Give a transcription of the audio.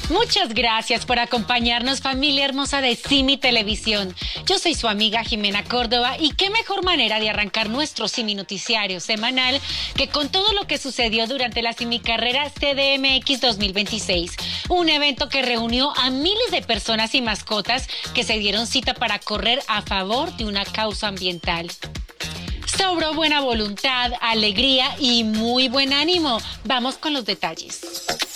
Muchas gracias por acompañarnos, familia hermosa de Simi Televisión. Yo soy su amiga Jimena Córdoba y qué mejor manera de arrancar nuestro Simi Noticiario semanal que con todo lo que sucedió durante la Simi Carrera CDMX 2026. Un evento que reunió a miles de personas y mascotas que se dieron cita para correr a favor de una causa ambiental. Sobró buena voluntad, alegría y muy buen ánimo. Vamos con los detalles.